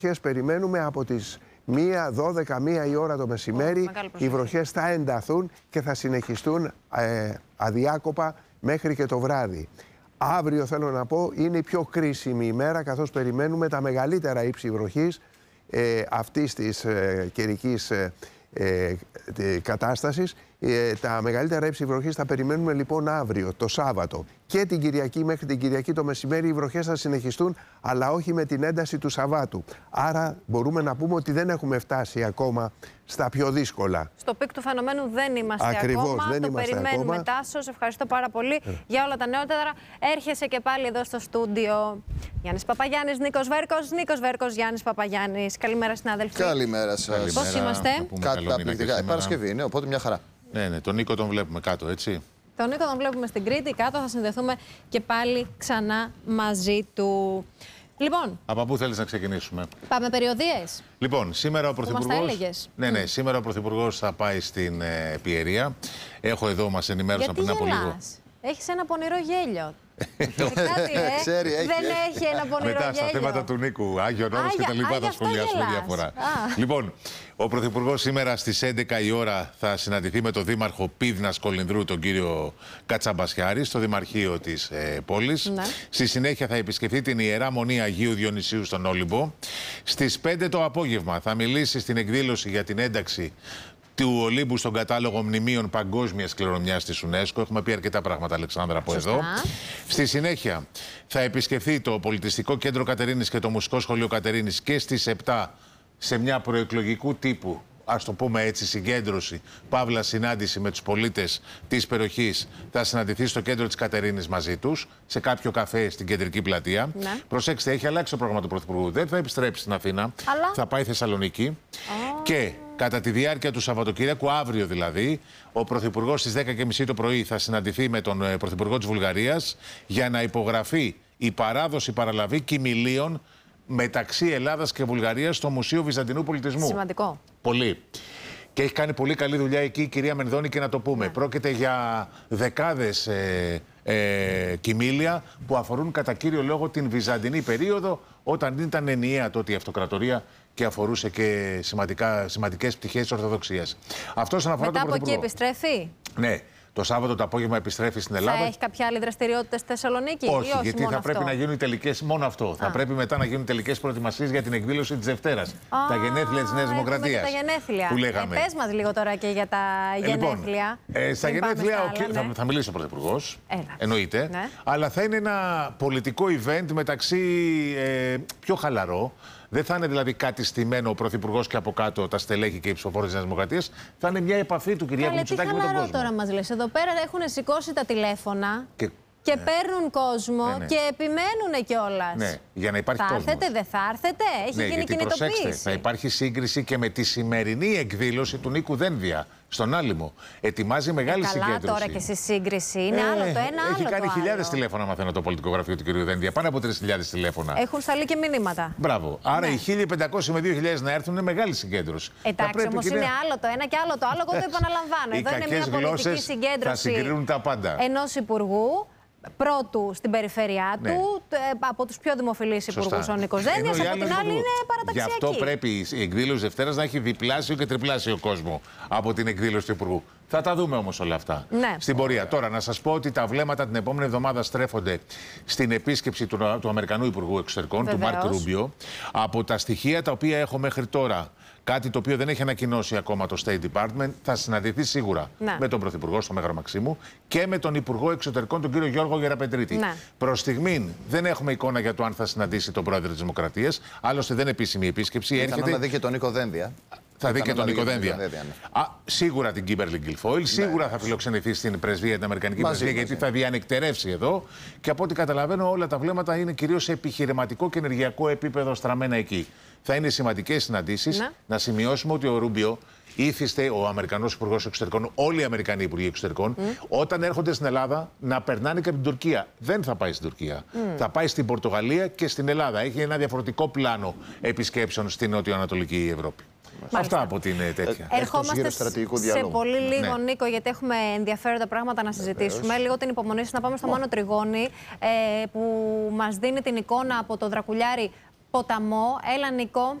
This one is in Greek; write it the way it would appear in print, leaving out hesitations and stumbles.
Περιμένουμε από τις 1 η ώρα το μεσημέρι. Οι βροχές θα ενταθούν και θα συνεχιστούν αδιάκοπα μέχρι και το βράδυ. Αύριο, θέλω να πω, είναι η πιο κρίσιμη ημέρα, καθώς περιμένουμε τα μεγαλύτερα ύψη βροχής αυτής της καιρικής κατάστασης. Τα μεγαλύτερα ύψη βροχής θα περιμένουμε λοιπόν αύριο, το Σάββατο. Και την Κυριακή, μέχρι την Κυριακή το μεσημέρι, οι βροχές θα συνεχιστούν, αλλά όχι με την ένταση του Σαββάτου. Άρα μπορούμε να πούμε ότι δεν έχουμε φτάσει ακόμα στα πιο δύσκολα. Στο πικ του φαινομένου δεν είμαστε ακόμα. Δεν το είμαστε περιμένουμε, ακόμα. Τάσο. Σε ευχαριστώ πάρα πολύ για όλα τα νεότερα. Έρχεσαι και πάλι εδώ στο στούντιο. Γιάννης Παπαγιάννης, Νίκος Βέρκος. Νίκος Βέρκος, Γιάννης Παπαγιάννης. Καλημέρα, συνάδελφοι. Καλημέρα σας. Πώς είμαστε? Καταπληκτικά. Παρασκευή είναι, οπότε μια χαρά. Ναι, τον Νίκο τον βλέπουμε κάτω, έτσι. Τον Νίκο τον βλέπουμε στην Κρήτη. Κάτω θα συνδεθούμε και πάλι ξανά μαζί του. Λοιπόν. Από πού θέλεις να ξεκινήσουμε? Πάμε περιοδίες. Λοιπόν, σήμερα ο Πρωθυπουργός. Ναι, σήμερα ο Πρωθυπουργός θα πάει στην Πιερία. Έχω εδώ, μας ενημέρωσαν πριν από λίγο. Έχεις ένα πονηρό γέλιο. Ξέρει, δεν έχει ένα πονηρό μετά, γέλιο. στα θέματα του Νίκου, Άγιον Όρος και τα λοιπά, θα σχολιάσουμε διάφορα. Λοιπόν, ο Πρωθυπουργός σήμερα στις 11 η ώρα θα συναντηθεί με τον Δήμαρχο Πύδνας Κολυνδρού, τον κύριο Κατσαμπασιάρη, στο Δημαρχείο της πόλης. Ναι. Στη συνέχεια θα επισκεφθεί την Ιερά Μονή Αγίου Διονυσίου στον Όλυμπο. Στις 5 το απόγευμα θα μιλήσει στην εκδήλωση για την ένταξη του Ολύμπου στον κατάλογο μνημείων παγκόσμιας κληρονομιάς της UNESCO. Έχουμε πει αρκετά πράγματα, Αλεξάνδρα, από εδώ. Στη συνέχεια θα επισκεφθεί το Πολιτιστικό Κέντρο Κατερίνης και το Μουσικό Σχολείο Κατερίνης και στις 7 σε μια προεκλογικού τύπου, ας το πούμε έτσι, συγκέντρωση, παύλα συνάντηση με τους πολίτες της περιοχής. Θα συναντηθεί στο κέντρο της Κατερίνης μαζί τους, σε κάποιο καφέ στην κεντρική πλατεία. Ναι. Προσέξτε, έχει αλλάξει το πρόγραμμα του Πρωθυπουργού. Δεν θα επιστρέψει στην Αθήνα, θα πάει Θεσσαλονίκη. Και κατά τη διάρκεια του Σαββατοκύριακου, αύριο δηλαδή, ο Πρωθυπουργός στις 10:30 το πρωί θα συναντηθεί με τον Πρωθυπουργό της Βουλγαρίας για να υπογραφεί η παράδοση παραλαβή κοιμηλίων μεταξύ Ελλάδας και Βουλγαρίας στο Μουσείο Βυζαντινού Πολιτισμού. Σημαντικό. Πολύ. Και έχει κάνει πολύ καλή δουλειά εκεί η κυρία Μενδώνη, και να το πούμε. Ναι. Πρόκειται για δεκάδες κοιμήλια που αφορούν κατά κύριο λόγο την Βυζαντινή περίοδο, όταν ήταν ενιαία τότε η αυτοκρατορία και αφορούσε και σημαντικές πτυχές της Ορθοδοξίας. Αυτός αναφορά μετά τον από εκεί επιστρέφει. Ναι. Το Σάββατο το απόγευμα επιστρέφει στην Ελλάδα. Θα έχει κάποια άλλη δραστηριότητα στη Θεσσαλονίκη? Όχι, γιατί θα πρέπει να γίνουν οι τελικές. Μόνο αυτό. Θα πρέπει μετά να γίνουν τελικές προετοιμασίες για την εκδήλωση της Δευτέρας. Τα γενέθλια της Νέας Δημοκρατίας. Τα γενέθλια. Που λέγαμε. Πες μας λίγο τώρα και για τα γενέθλια. Στα γενέθλια θα μιλήσει ο Πρωθυπουργός. Εννοείται. Ναι. Αλλά θα είναι ένα πολιτικό event μεταξύ πιο χαλαρό. Δεν θα είναι δηλαδή κάτι στημένο ο Πρωθυπουργός και από κάτω τα στελέχη και οι ψηφοφόροι της Νέας Δημοκρατίας. Θα είναι μια επαφή του Κυριάκου Μητσοτάκη με τον κόσμο. Τώρα μας λες. Εδώ πέρα έχουν σηκώσει τα τηλέφωνα και παίρνουν κόσμο και επιμένουν κιόλας. Ναι, για να υπάρχει κόσμος. Θα έρθετε, δεν θα έρθετε? Έχει γίνει κινητοποίηση. Προσέξτε, θα υπάρχει σύγκριση και με τη σημερινή εκδήλωση του Νίκου Δένδια στον Άλυμο. Ετοιμάζει μεγάλη συγκέντρωση. Καλά τώρα και στη σύγκριση. Είναι άλλο το ένα, άλλο έχει το κάνει άλλο. χιλιάδες τηλέφωνα, μαθαίνω, το πολιτικό γραφείο του κ. Δένδια. Πάνω από 3.000 τηλέφωνα. Έχουν σταλεί και μηνύματα. Μπράβο. Άρα οι 1.500 με 2.000 να έρθουν είναι μεγάλη συγκέντρωση. Εντάξει, όμως είναι άλλο το ένα και άλλο το άλλο. Εγώ το επαναλαμβάνω. Εδώ είναι μια πολιτική συγκέντρωση ενός υπουργού. Πρώτου στην περιφέρειά του, από τους πιο δημοφιλείς υπουργούς ο Νίκος Δένδιας, από την άλλη είναι παραταξιακή. Γι' αυτό πρέπει η εκδήλωση Δευτέρας να έχει διπλάσιο και τριπλάσιο κόσμο από την εκδήλωση του Υπουργού. Θα τα δούμε όμως όλα αυτά στην πορεία. Τώρα, να σας πω ότι τα βλέμματα την επόμενη εβδομάδα στρέφονται στην επίσκεψη του Αμερικανού Υπουργού Εξωτερικών, του Μάρκ Ρούμπιο. Από τα στοιχεία τα οποία έχω μέχρι τώρα, κάτι το οποίο δεν έχει ανακοινώσει ακόμα το State Department, θα συναντηθεί σίγουρα με τον Πρωθυπουργό στο Μέγαρο Μαξίμου και με τον Υπουργό Εξωτερικών, τον κύριο Γιώργο Γεραπετρίτη. Προς στιγμήν δεν έχουμε εικόνα για το αν θα συναντήσει τον Πρόεδρο της Δημοκρατίας. Άλλωστε δεν είναι επίσημη επίσκεψη. Έρχεται να δει και τον Νίκο Δένδια. Θα δει και τον Νίκο Δένδια. Σίγουρα την Κίμπερλι Γκιλφόιλ, σίγουρα θα φιλοξενηθεί στην πρεσβεία, την Αμερικανική πρεσβεία, γιατί θα διανυκτερεύσει εδώ. Και από ό,τι καταλαβαίνω, όλα τα βλέμματα είναι κυρίως σε επιχειρηματικό και ενεργειακό επίπεδο στραμμένα εκεί. Θα είναι σημαντικές συναντήσεις. Να σημειώσουμε ότι ο Ρούμπιο ήθιστε, ο Αμερικανός Υπουργός Εξωτερικών, όλοι οι Αμερικανοί Υπουργοί Εξωτερικών, όταν έρχονται στην Ελλάδα να περνάνε και από την Τουρκία. Δεν θα πάει στην Τουρκία. Θα πάει στην Πορτογαλία και στην Ελλάδα. Έχει ένα διαφορετικό πλάνο επισκέψεων στην νότιο-ανατολική Ευρώπη. Αυτά από την τέτοια. Ερχόμαστε σε πολύ λίγο, Νίκο, γιατί έχουμε ενδιαφέροντα πράγματα να συζητήσουμε. Λίγο την υπομονή σου να πάμε στο Μάνο Τριγώνη, που μας δίνει την εικόνα από το Δρακουλιάρη ποταμό. Έλα, Νίκο.